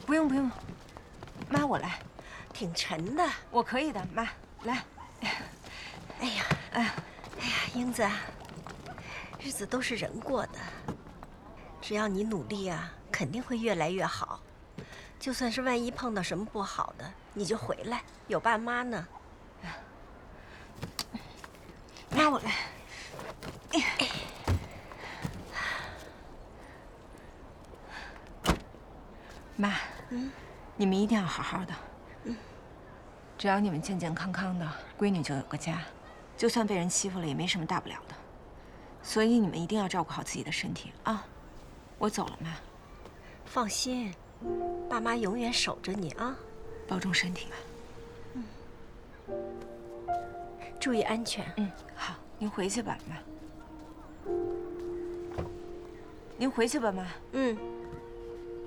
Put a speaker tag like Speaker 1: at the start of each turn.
Speaker 1: 不用不用，妈我来，
Speaker 2: 挺沉的。
Speaker 1: 我可以的，妈来。
Speaker 2: 哎呀，英子，日子都是人过的，只要你努力啊，肯定会越来越好。就算是万一碰到什么不好的，你就回来，有爸妈呢。
Speaker 1: 妈我来。妈，你们一定要好好的。只要你们健健康康的，闺女就有个家，就算被人欺负了也没什么大不了的。所以你们一定要照顾好自己的身体啊！我走了，妈。
Speaker 2: 放心，爸妈永远守着你啊，
Speaker 1: 保重身体吧。
Speaker 2: 注意安全。
Speaker 1: 好，您回去吧，妈。您回去吧，妈。